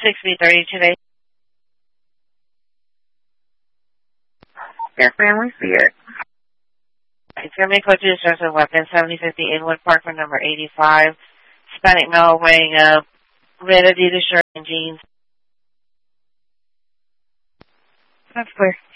6B30 today. Yes, ma'am, we see it. It's going to be code to discharge of weapon 7050 Inwood Park for number 85. Hispanic male wearing a red Adidas shirt and jeans. That's clear.